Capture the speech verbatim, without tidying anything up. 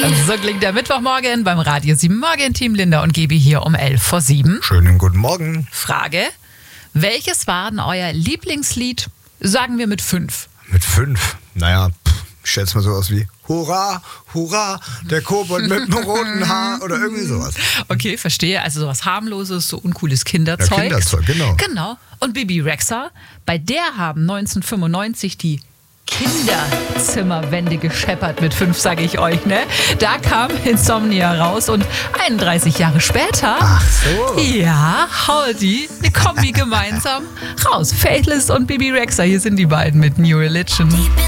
So klingt der Mittwochmorgen beim Radio sieben Morgen-Team. Linda und Gebi hier um elf vor sieben. Schönen guten Morgen. Frage, welches war denn euer Lieblingslied, sagen wir mit fünf? Mit fünf? Naja, pff, ich stell's mal so aus wie Hurra, Hurra, der Kobold mit dem roten Haar oder irgendwie sowas. Okay, verstehe. Also sowas harmloses, so uncooles Kinderzeug. Ja, Kinderzeug, genau. Genau. Und Bibi Rexha, bei der haben neunzehnhundertfünfundneunzig die Kinderzimmerwände gescheppert mit fünf, sage ich euch, ne? Da kam Insomnia raus und einunddreißig Jahre später, Ach so. ja, hauen die eine Kombi gemeinsam raus. Faithless und Bibi Rexha, hier sind die beiden mit New Religion.